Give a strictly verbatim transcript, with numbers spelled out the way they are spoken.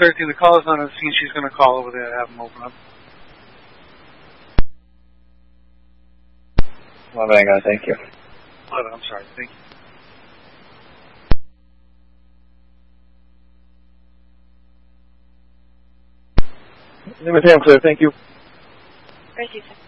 thirteen. The caller's on the scene. She's going to call over there to have them open up. Well, Vanguard, thank you. Oh, I'm sorry. Thank you. Number ten, clear. Thank you. Thank you.